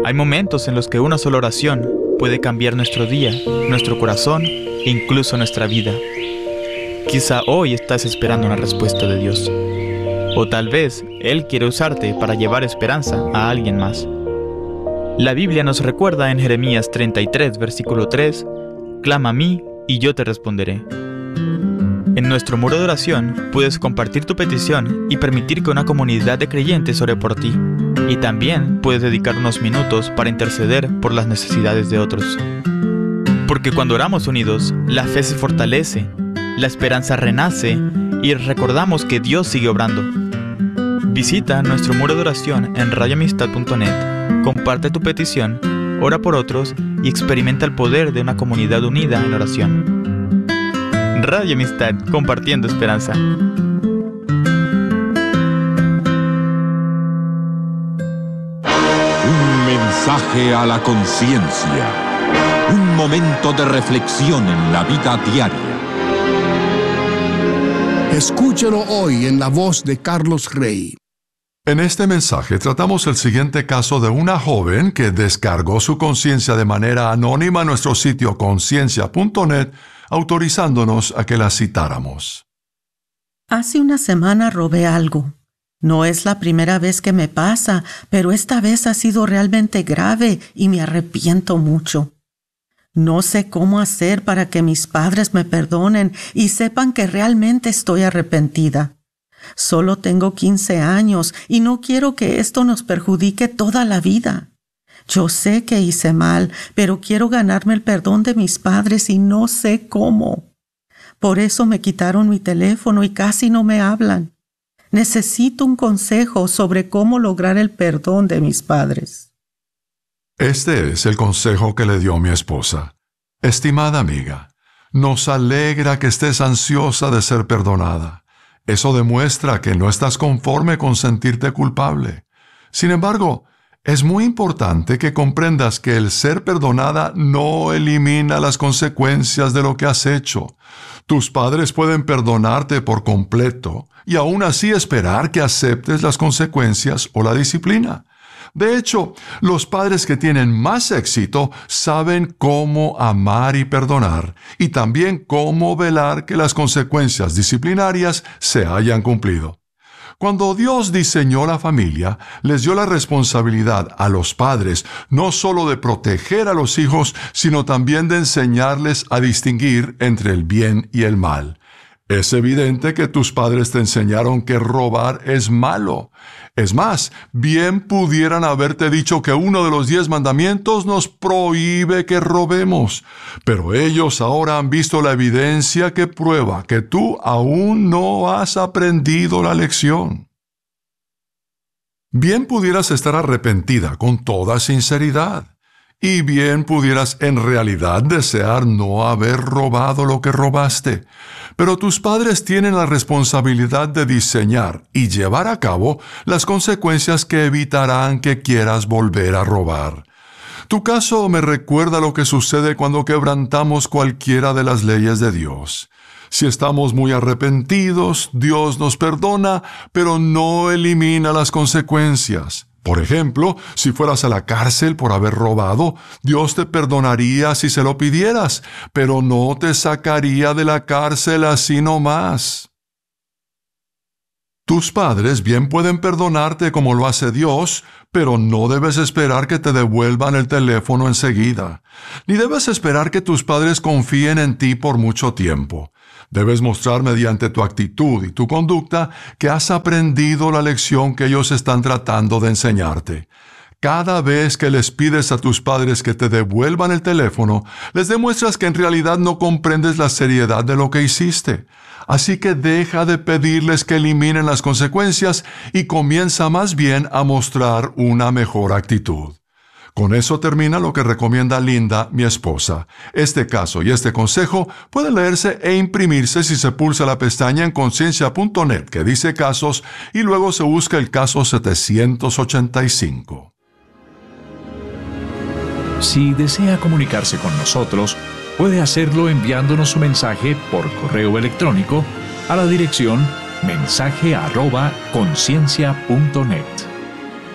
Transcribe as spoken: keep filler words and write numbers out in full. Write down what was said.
Hay momentos en los que una sola oración puede cambiar nuestro día, nuestro corazón e incluso nuestra vida. Quizá hoy estás esperando una respuesta de Dios. O tal vez Él quiere usarte para llevar esperanza a alguien más. La Biblia nos recuerda en Jeremías treinta y tres, versículo tres, «Clama a mí y yo te responderé». En nuestro muro de oración puedes compartir tu petición y permitir que una comunidad de creyentes ore por ti. Y también puedes dedicar unos minutos para interceder por las necesidades de otros. Porque cuando oramos unidos, la fe se fortalece, la esperanza renace y recordamos que Dios sigue obrando. Visita nuestro muro de oración en radio amistad punto net, comparte tu petición, ora por otros y experimenta el poder de una comunidad unida en oración. Radio Amistad, compartiendo esperanza. Un mensaje a la conciencia. Un momento de reflexión en la vida diaria. Escúchelo hoy en la voz de Carlos Rey. En este mensaje tratamos el siguiente caso de una joven que descargó su conciencia de manera anónima en nuestro sitio conciencia punto net, autorizándonos a que la citáramos. Hace una semana robé algo. No es la primera vez que me pasa, pero esta vez ha sido realmente grave y me arrepiento mucho. No sé cómo hacer para que mis padres me perdonen y sepan que realmente estoy arrepentida. Solo tengo quince años y no quiero que esto nos perjudique toda la vida. Yo sé que hice mal, pero quiero ganarme el perdón de mis padres y no sé cómo. Por eso me quitaron mi teléfono y casi no me hablan. Necesito un consejo sobre cómo lograr el perdón de mis padres. Este es el consejo que le dio mi esposa. Estimada amiga, nos alegra que estés ansiosa de ser perdonada. Eso demuestra que no estás conforme con sentirte culpable. Sin embargo, es muy importante que comprendas que el ser perdonada no elimina las consecuencias de lo que has hecho. Tus padres pueden perdonarte por completo y aún así esperar que aceptes las consecuencias o la disciplina. De hecho, los padres que tienen más éxito saben cómo amar y perdonar, y también cómo velar que las consecuencias disciplinarias se hayan cumplido. Cuando Dios diseñó la familia, les dio la responsabilidad a los padres no solo de proteger a los hijos, sino también de enseñarles a distinguir entre el bien y el mal. Es evidente que tus padres te enseñaron que robar es malo. Es más, bien pudieran haberte dicho que uno de los diez mandamientos nos prohíbe que robemos. Pero ellos ahora han visto la evidencia que prueba que tú aún no has aprendido la lección. Bien pudieras estar arrepentida con toda sinceridad. Y bien pudieras en realidad desear no haber robado lo que robaste. Pero tus padres tienen la responsabilidad de diseñar y llevar a cabo las consecuencias que evitarán que quieras volver a robar. Tu caso me recuerda lo que sucede cuando quebrantamos cualquiera de las leyes de Dios. Si estamos muy arrepentidos, Dios nos perdona, pero no elimina las consecuencias. Por ejemplo, si fueras a la cárcel por haber robado, Dios te perdonaría si se lo pidieras, pero no te sacaría de la cárcel así nomás. Tus padres bien pueden perdonarte como lo hace Dios, pero no debes esperar que te devuelvan el teléfono enseguida. Ni debes esperar que tus padres confíen en ti por mucho tiempo. Debes mostrar mediante tu actitud y tu conducta que has aprendido la lección que ellos están tratando de enseñarte. Cada vez que les pides a tus padres que te devuelvan el teléfono, les demuestras que en realidad no comprendes la seriedad de lo que hiciste. Así que deja de pedirles que eliminen las consecuencias y comienza más bien a mostrar una mejor actitud. Con eso termina lo que recomienda Linda, mi esposa. Este caso y este consejo pueden leerse e imprimirse si se pulsa la pestaña en conciencia punto net que dice casos y luego se busca el caso setecientos ochenta y cinco. Si desea comunicarse con nosotros, puede hacerlo enviándonos su mensaje por correo electrónico a la dirección mensaje arroba conciencia punto net.